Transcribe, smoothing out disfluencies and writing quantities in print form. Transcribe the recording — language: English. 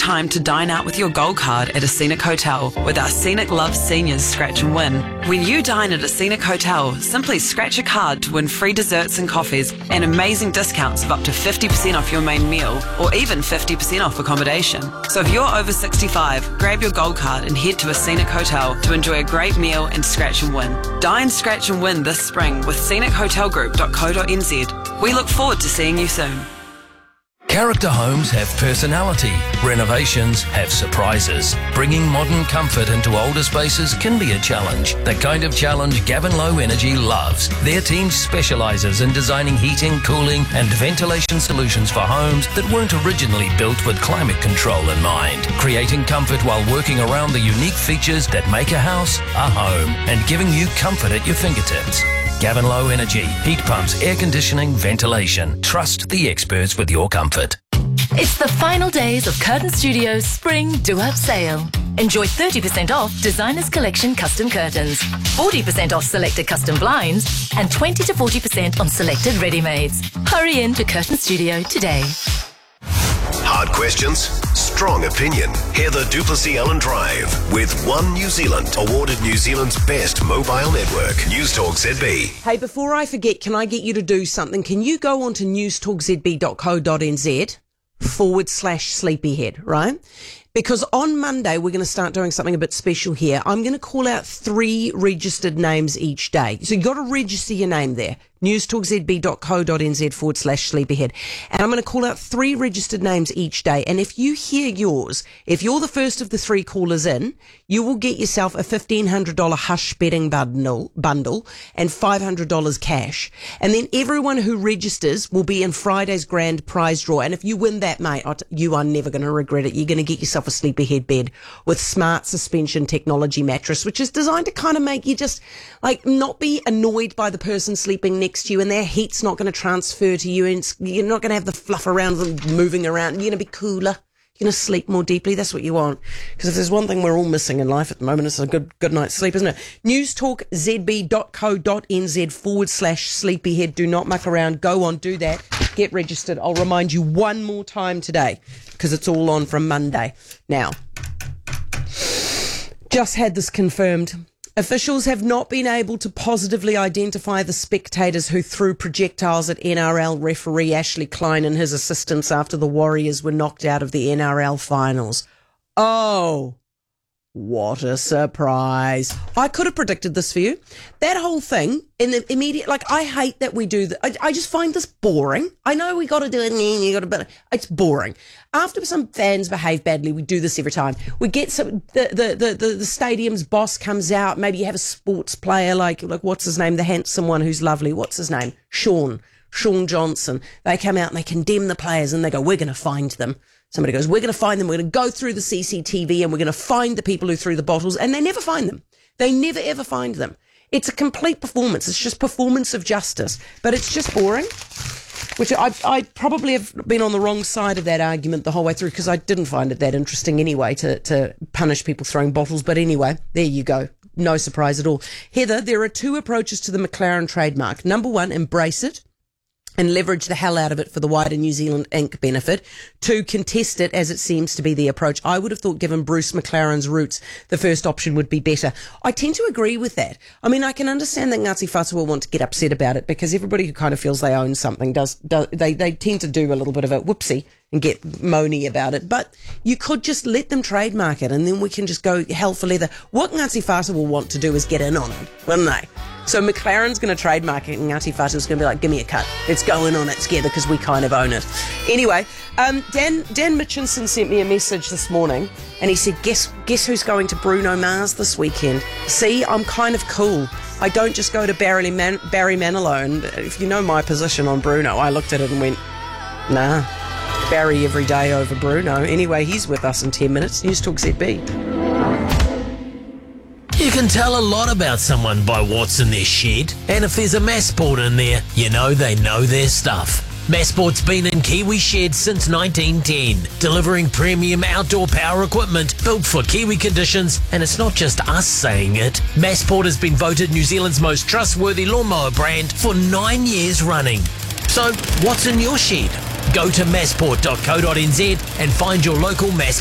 time to dine out with your gold card at a Scenic Hotel with our Scenic Love Seniors Scratch and Win. When you dine at a Scenic Hotel, simply scratch a card to win free desserts and coffees and amazing discounts of up to 50% off your main meal or even 50% off accommodation. So if you're over 65, grab your gold card and head to a Scenic Hotel to enjoy a great meal and scratch and win. Dine, scratch and win this spring with scenichotelgroup.co.nz. We look forward to seeing you soon. Character homes have personality. Renovations have surprises. Bringing modern comfort into older spaces can be a challenge. The kind of challenge Gavin Low Energy loves. Their team specialises in designing heating, cooling and ventilation solutions for homes that weren't originally built with climate control in mind. Creating comfort while working around the unique features that make a house a home and giving you comfort at your fingertips. Gavin Low Energy. Heat pumps, air conditioning, ventilation. Trust the experts with your comfort. It's the final days of Curtain Studios' Spring Do-Up Sale. Enjoy 30% off Designers Collection custom curtains, 40% off selected custom blinds, and 20 to 40% on selected ready-mades. Hurry in to Curtain Studio today. Hard questions, strong opinion. Heather Duplessis Allen Drive with One New Zealand, awarded New Zealand's best mobile network. Newstalk ZB. Hey, before I forget, can I get you to do something? Can you go on to newstalkzb.co.nz/sleepyhead, right? Because on Monday, we're going to start doing something a bit special here. I'm going to call out 3 registered names each day. So you've got to register your name there. newstalkzb.co.nz/sleepyhead. And I'm going to call out 3 registered names each day. And if you hear yours, if you're the first of the 3 callers in, you will get yourself a $1,500 Hush betting bundle and $500 cash. And then everyone who registers will be in Friday's grand prize draw. And if you win that, mate, you are never going to regret it. You're going to get yourself a Sleepyhead bed with smart suspension technology mattress, which is designed to kind of make you just like not be annoyed by the person sleeping next to you, and their heat's not going to transfer to you, and you're not going to have the fluff around them moving around. You're going to be cooler. You're going to sleep more deeply. That's what you want. Because if there's one thing we're all missing in life at the moment, it's a good night's sleep, isn't it? newstalkzb.co.nz/sleepyhead. Do not muck around. Go on, do that. Get registered. I'll remind you one more time today because it's all on from Monday. Now, just had this confirmed. Officials have not been able to positively identify the spectators who threw projectiles at NRL referee Ashley Klein and his assistants after the Warriors were knocked out of the NRL finals. Oh, what a surprise. I could have predicted this for you. That whole thing, in the immediate, like, I hate that we do that. I just find this boring. I know we got to do it, but it's boring. After some fans behave badly, we do this every time. We get the stadium's boss comes out. Maybe you have a sports player like what's his name? The handsome one who's lovely. What's his name? Sean Johnson. They come out and they condemn the players and they go, we're going to find them. Somebody goes, we're going to find them. We're going to go through the CCTV and we're going to find the people who threw the bottles. And they never find them. They never, ever find them. It's a complete performance. It's just performance of justice. But it's just boring, which I probably have been on the wrong side of that argument the whole way through because I didn't find it that interesting anyway to punish people throwing bottles. But anyway, there you go. No surprise at all. Heather, there are 2 approaches to the McLaren trademark. Number 1, embrace it and leverage the hell out of it for the wider New Zealand Inc. benefit. 2, contest it as it seems to be the approach. I would have thought, given Bruce McLaren's roots, the first option would be better. I tend to agree with that. I mean, I can understand that Ngāti Whātua will want to get upset about it because everybody who kind of feels they own something they tend to do a little bit of a whoopsie and get moany about it. But you could just let them trademark it and then we can just go hell for leather. What Ngāti Whātua will want to do is get in on it, wouldn't they? So McLaren's going to trademark it and Ngāti Whātua's going to be like, give me a cut. Let's go in on it together because we kind of own it. Anyway, Dan Mitchinson sent me a message this morning and he said, guess who's going to Bruno Mars this weekend? See, I'm kind of cool. I don't just go to Barry Manilow. And if you know my position on Bruno, I looked at it and went, nah, Barry every day over Bruno. Anyway, he's with us in 10 minutes. Newstalk ZB. You can tell a lot about someone by what's in their shed, and if there's a Massport in there, you know they know their stuff. Massport's been in Kiwi sheds since 1910, delivering premium outdoor power equipment built for Kiwi conditions, and it's not just us saying it. Massport has been voted New Zealand's most trustworthy lawnmower brand for 9 years running. So, what's in your shed? Go to massport.co.nz and find your local Massport